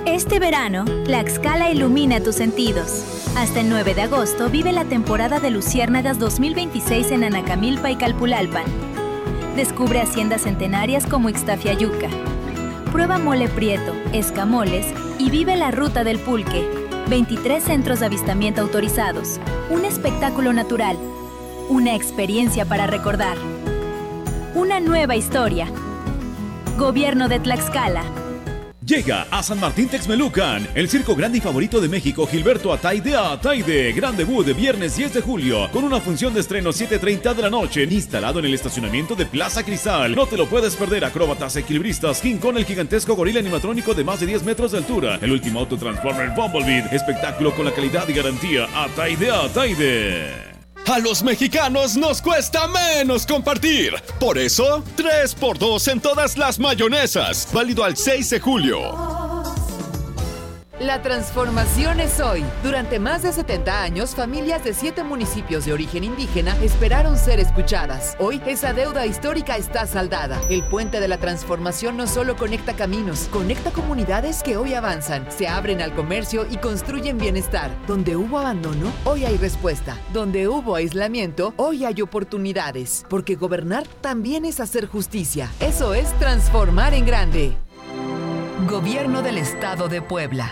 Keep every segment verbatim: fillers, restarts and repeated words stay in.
Este verano, Tlaxcala ilumina tus sentidos. Hasta el nueve de agosto vive la temporada de Luciérnagas dos mil veintiséis en Anacamilpa y Calpulalpan. Descubre haciendas centenarias como Ixtafiayuca. Prueba mole prieto, escamoles y vive la ruta del pulque. veintitrés centros de avistamiento autorizados. Un espectáculo natural. Una experiencia para recordar. Una nueva historia. Gobierno de Tlaxcala. Llega a San Martín Texmelucan, el circo grande y favorito de México, Gilberto Ataide Ataide. Gran debut de viernes diez de julio, con una función de estreno siete treinta de la noche, instalado en el estacionamiento de Plaza Cristal. No te lo puedes perder. Acróbatas, equilibristas, King Kong, el gigantesco gorila animatrónico de más de diez metros de altura, el último auto Transformer Bumblebee. Espectáculo con la calidad y garantía Ataide Ataide. A los mexicanos nos cuesta menos compartir. Por eso, tres por dos en todas las mayonesas. Válido al seis de julio. La transformación es hoy. Durante más de setenta años, familias de siete municipios de origen indígena esperaron ser escuchadas. Hoy, esa deuda histórica está saldada. El puente de la transformación no solo conecta caminos, conecta comunidades que hoy avanzan, se abren al comercio y construyen bienestar. Donde hubo abandono, hoy hay respuesta. Donde hubo aislamiento, hoy hay oportunidades. Porque gobernar también es hacer justicia. Eso es transformar en grande. Gobierno del Estado de Puebla.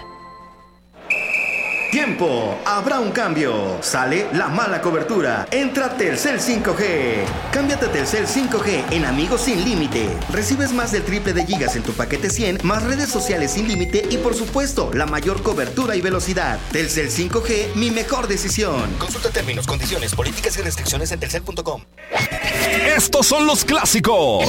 Tiempo, habrá un cambio. Sale la mala cobertura. Entra Telcel cinco G. Cámbiate a Telcel cinco G en Amigos Sin Límite. Recibes más del triple de gigas en tu paquete cien, más redes sociales sin límite y por supuesto, la mayor cobertura y velocidad. Telcel cinco G, mi mejor decisión. Consulta términos, condiciones, políticas y restricciones en telcel punto com. Estos son los clásicos.